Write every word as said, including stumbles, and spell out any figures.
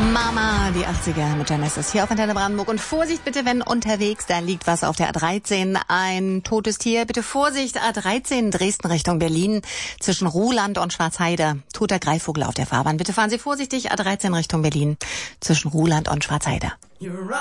Mama, die achtziger mit Genesis hier auf Antenne Brandenburg. Und Vorsicht bitte, wenn unterwegs, da liegt was auf der A dreizehn, ein totes Tier. Bitte Vorsicht, A dreizehn Dresden Richtung Berlin zwischen Ruhland und Schwarzheide. Toter Greifvogel auf der Fahrbahn. Bitte fahren Sie vorsichtig, A dreizehn Richtung Berlin zwischen Ruhland und Schwarzheide.